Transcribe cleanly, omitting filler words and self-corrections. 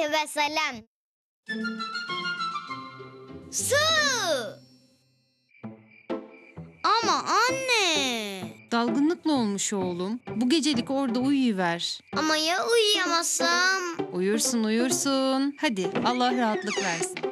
ve selam. Su. Ama anne. Dalgınlıkla olmuş oğlum. Bu gecelik orada uyuyuver. Ama ya uyuyamazsam? Uyursun uyursun. Hadi Allah rahatlık versin.